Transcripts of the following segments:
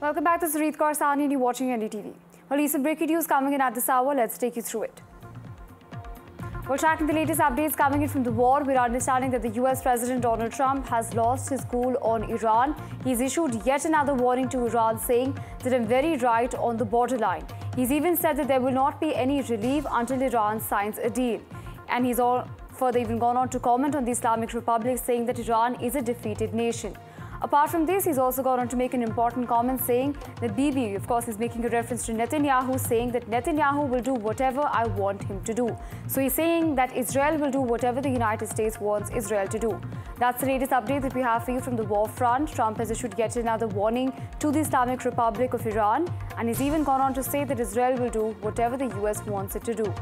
Welcome back to Sarit Kaur Sahni and you're watching NDTV. Well, recent breaking news coming in at this hour. Let's take you through it. We're tracking the latest updates coming in from the war. We're understanding that the US President Donald Trump has lost his cool on Iran. He's issued yet another warning to Iran, saying that I'm very right on the borderline. He's even said that there will not be any relief until Iran signs a deal. And he's further even gone on to comment on the Islamic Republic, saying that Iran is a defeated nation. Apart from this, he's also gone on to make an important comment, saying that Bibi, of course, is making a reference to Netanyahu, saying that Netanyahu will do whatever I want him to do. So he's saying that Israel will do whatever the United States wants Israel to do. That's the latest update that we have for you from the war front. Trump has issued yet another warning to the Islamic Republic of Iran, and he's even gone on to say that Israel will do whatever the US wants it to do.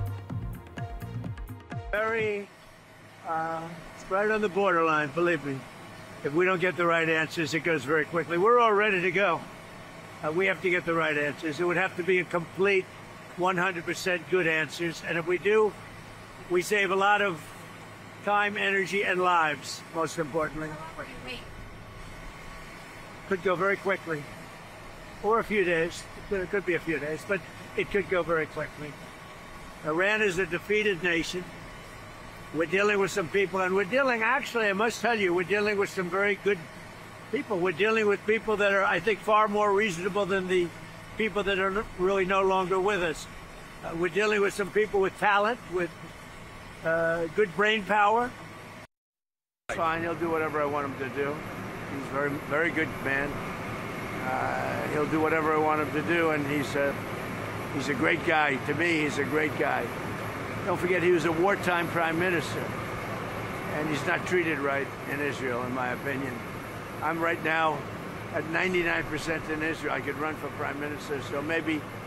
It's right on the borderline, believe me. If we don't get the right answers, it goes very quickly. We're all ready to go. We have to get the right answers. It would have to be a complete 100% good answers. And if we do, we save a lot of time, energy, and lives, most importantly. Could go very quickly. Or a few days. It could be a few days, but it could go very quickly. Iran is a defeated nation. We're dealing with some people, and actually, I must tell you, we're dealing with some very good people. We're dealing with people that are, I think, far more reasonable than the people that are really no longer with us. We're dealing with some people with talent, with good brain power. Fine, he'll do whatever I want him to do. He's a very, very good man. He'll do whatever I want him to do, and he's a great guy. To me, he's a great guy. Don't forget, he was a wartime prime minister, and he's not treated right in Israel, in my opinion. I'm right now at 99% in Israel. I could run for prime minister, so maybe